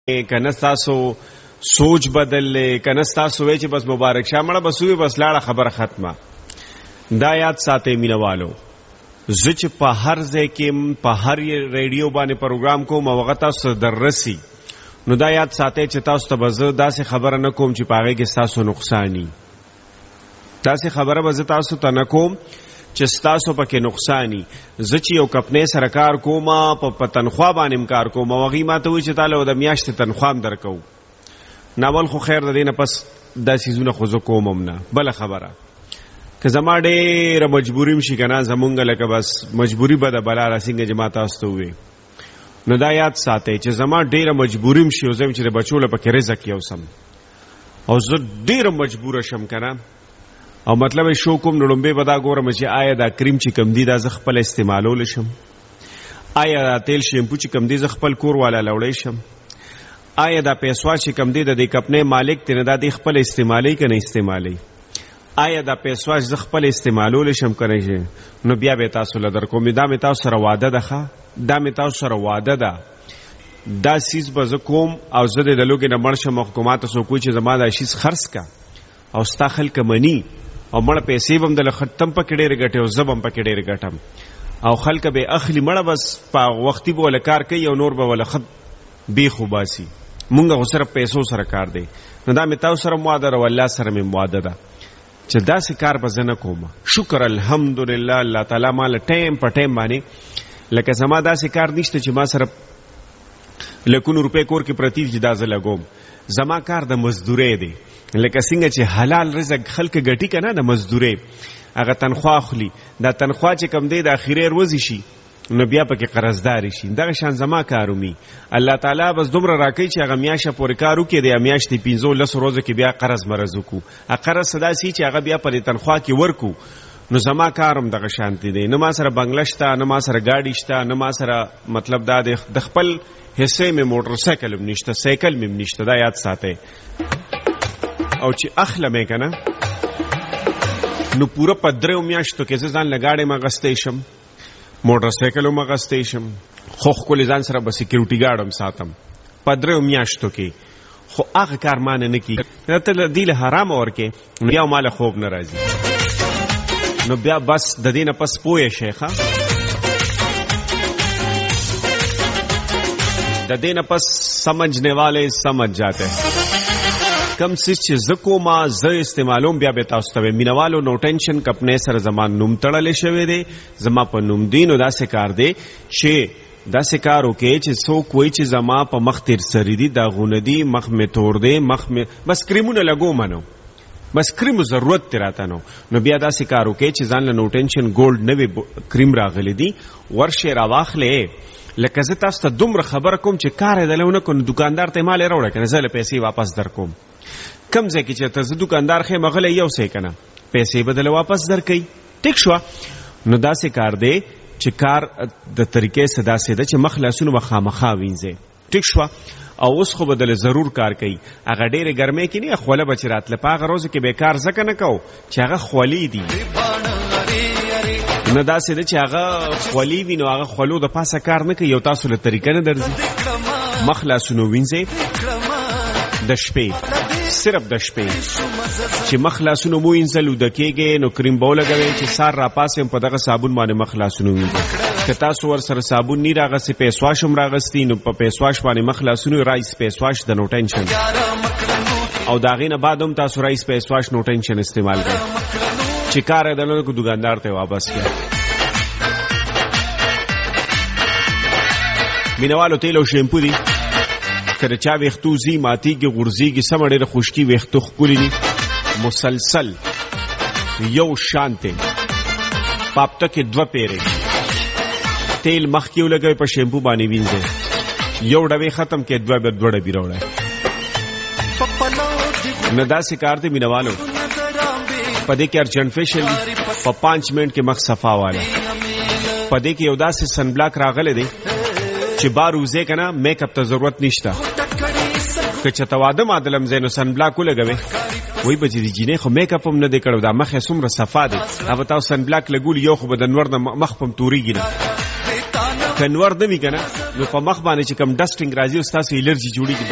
کنه تاسو سوچ بدل لې کنه تاسو وې چې بس مبارک شه مړه بسوي بس لاړه خبره ختمه. دا یاد ساتئ مینوالو، زه چې په هر ځای کې په هر ریډیو باندې پروګرام کوم او هغه تاسو دررسي، نو دا یاد ساتئ چې تاسو ته به زه داسې خبره نه کوم چې په هغې کې ستاسو نقصاني. داسې خبره به زه تاسو ته نه کوم چې ستاسو پکې نقصاني. زه چې یو کمپنۍ سره کار کوم په تنخوا باندې کار کوم او هغې ما ته وایي چې تاله د میاشتې تنخوا هم درکوو، ناول خو خیر د دې نه پس دا څیزونه خو زه کوم هم نه. بله خبره که زما ډېره مجبوري م شي که نه، زمونږ لکه بس مجبوري به د بلا راسینګه چې ما تاسو ته ووایي، نو دا یاد ساتئ چې زما ډېره مجبوري م شي او زه یم چې د بچو له پکې رزق یوسم او زه ډېره مجبوره شم که نه، او مطلب یې شو کوم، نو لومبې به دا ګورم چې آیا دا کریم چې کم دی دا زه خپل استعمالولی شم، آیا دا تیل شیمپو چې کم دی زه خپل کور والا لوړی شم، آیا دا پیسوا چې کم دی د دې کمپنۍ مالک دی نه دا دی خپل استعمالی که نه استعمالی، آیا دا پیسوا چې زه خپل استعمالولی شم که نه، نو بیا به تاسو له در کوم. دا مې تاسو سره واده ده ښه، دا مې تاسو سره واده ده، دا سیز به زه کوم او زه د لوږې نه مړ شم او حکومت څوک وایي چې زما دا شیز خرڅ کا او ستا خلک مني او مړه پیسې به هم دله ختم پکې ډېرې ګټې او زه به هم پکې ډېرې ګټم او خلک به اخلي مړه بس په وختي به وله کار کوي او نور به وله خط بیخ وباسي. مونږ خو صرف پیسو سره کار دی. نو دا مې تاسو سره مواده ده او الله سره مې مواده ده چې داسې کار به زه نه کوم. شکر الحمدلله الله تعالی ما له ټایم په ټایم باندې لکه زما داسې کار نشته چې ما سره لکونو روپۍ کور کې پرتی دي چې دا زه لګوم. زما کار د مزدورۍ دی، لکه څنګه چې حلال رزق خلک ګټي که نه د مزدورۍ هغه تنخوا اخلي، دا تنخوا چې کم دی د اخرې روزي شي نو بیا پکې قرضداري شي. دغه شان زما کار ومي الله تعالی بس دومره راکوي چې هغه میاشته پورې کار وکړي د میاشتې 15 ورځو کې بیا قرض مرض وکړو. قرض څه داسې چې هغه بیا په دې تنخوا کې ورکو. نو زما کار هم دغه شانتي دی. نه ما سره بنګله شته، نه ما سره ګاډي شته، نه ما سره مطلب دا د خپل حصې مې موټر سایکل هم نشته، سایکل مې هم نشته. دا یاد ساتئ. او چې اخلمې که نه نو پوره په 3 میاشتو کې زه ځان له ګاډۍ م اغستی شم، موټر سایکل هم اغستی شم، خو ښکلې ځان سره به سیکیورټي ګارډ هم ساتم په 3 میاشتو کې. خو هغه کار ما نه کېږي. ته دې له حرامه ورکې نو بیا ما له خوب نه راځي، نو بیا بس د دې نه پس پوه شئ ښه، د دې نه پس سمجھنے والے سمجھ جاتے کم سیز چې زه کومه زه استعمالوم بیا به تاسو ته مینوالو. نو ټینشن کمپنۍ سره زما نوم تړلی شوی دی، زما په نوم دی. نو داسې کار دی چې داسې کار وکړئ چې څوک وایي چې زما په مخ تیر سری دي، داغونه دي، مخ مې تور دی، مخ مې بس کریمونه لګومه نو بس کریمو ضرورت تی راته نو بیا داسې کار وکړئ چې ځان له نو ټینشن ګولډ نوې کریم راغلی دي ورشئ راواخلئ. لکه زه تاسو ته دومره خبره کوم چې کار یې دلی ونه کړو نو دوکاندار ته یې مال یې راوړی که نه، زه له پیسې واپس در کوم. کم ځای کې چېرته زه دوکاندار ښیم غلی یو سی که نه پیسې به دله واپس در کوي. ټیک شوه. نو داسې کار دی چې کار د طریقې څه داسې ده چې مخ لاسونه به خامخا وینځئ. ټیک شوه. او اوس خو به دله ضرور کار کوي. هغه ډېرې ګرمۍ کې نه خوله به چې راتله په هغه روزو کې به کار ځکه نه کوو چې هغه خولې دي، نه داسې ده چې هغه خولې وي نو هغه خولو د پاسه کار نه کوي. یو تاسو له طریقه نه درځي. مخ لاسونه وینځئ د شپې، صرف د شپې چې مخ لاسونه مو وینځل وده کېږئ نو کریم به ولګوئ چې سار راپاسئ په دغه صابون باندې مخ لاسونه وینځئ. که تاسو ورسره صابون نی راغستې پیس واش هم راغستي نو په پیس واش باندې مخ لاسونه رایس پیس واش د نو ټینشن او د هغې نه بعد هم تاسو رایس پیس واش نو ټینشن استعمال کړئ چې کار یې دلته کو دوکاندار ته واپس کړئ. مینوالو تیل او شیمپو دي که د چا ویښتو ځي ماتېږي غورځېږي سمه ډېره خشکي ویښتو ښکلي دي مسلسل یو شانتې په هفته کې 2 پیرې تیل مخکې ولګوئ په شیمپو باندې وینځئ، یو ډبې ختم کې 2 ډبې راوړئ. نه داسې کار دی مینوالو په دې کې ارجنټ فیشل په 5 منټ کې مخ صفا واله. په دې کې یو داسې سن بلاک راغلی دی چې بار وځئ که نه میک اپ ته ضرورت نشته. که چېرته واده مادلم ځای نو سن بلاک ولګوئ وایي به چې د جینۍ خو میک اپ هم نه دی کړی دا مخ یې څومره صفا دی. هغه تاسو سن بلاک لګولي یو خو به د نور نه مخ په هم تورېږي نه، که نور نه وي که نه نو په مخ باندې چې کوم ډسټنګ راځي او ستاسو الرجي جوړېږي